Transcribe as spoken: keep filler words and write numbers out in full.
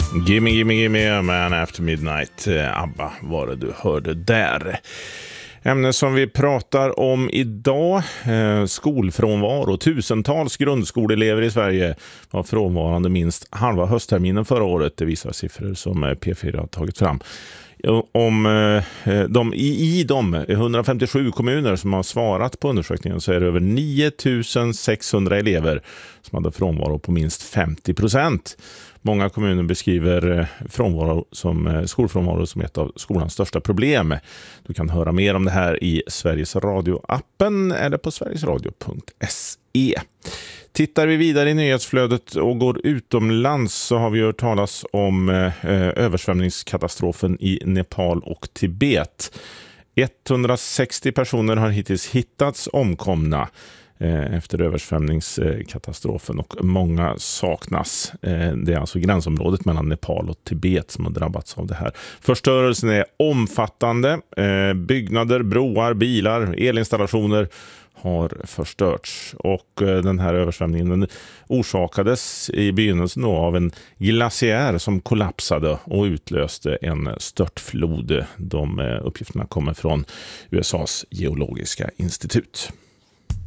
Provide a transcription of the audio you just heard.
Gimme, gimme, gimme, Man After Midnight. ABBA var det du hörde där. Ämne som vi pratar om idag, eh, skolfrånvaro. Tusentals grundskoleelever i Sverige var frånvarande minst halva höstterminen förra året. Det visar siffror som P fyra har tagit fram. Om eh, de, i, I de hundrafemtiosju kommuner som har svarat på undersökningen så är det över nio tusen sexhundra elever som hade frånvaro på minst femtio procent. Många kommuner beskriver frånvaro som, skolfrånvaro som ett av skolans största problem. Du kan höra mer om det här i Sveriges Radio-appen eller på sverigesradio punkt se. Tittar vi vidare i nyhetsflödet och går utomlands så har vi hört talas om eh, översvämningskatastrofen i Nepal och Tibet. etthundrasextio personer har hittills hittats omkomna eh, efter översvämningskatastrofen och många saknas. Eh, det är alltså gränsområdet mellan Nepal och Tibet som har drabbats av det här. Förstörelsen är omfattande. Eh, byggnader, broar, bilar, elinstallationer har förstörts och den här översvämningen den orsakades i begynnelsen då av en glaciär som kollapsade och utlöste en störtflod. De uppgifterna kommer från U S A:s geologiska institut.